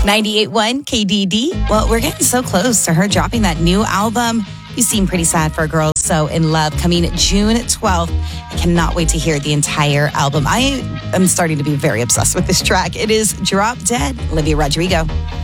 98.1 KDD. Well, we're getting so close to her dropping that new album. You seem pretty sad for a girl so in love, coming June 12th. I cannot wait to hear the entire album. I am starting to be very obsessed with this track. It is Drop Dead, Olivia Rodrigo.